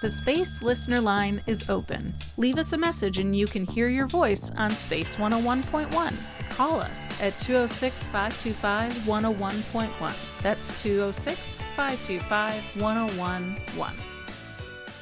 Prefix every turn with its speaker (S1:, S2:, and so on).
S1: The Space Listener line is open. Leave us a message and you can hear your voice on Space 101.1. Call us at 206-525-101.1. That's 206-525-1011.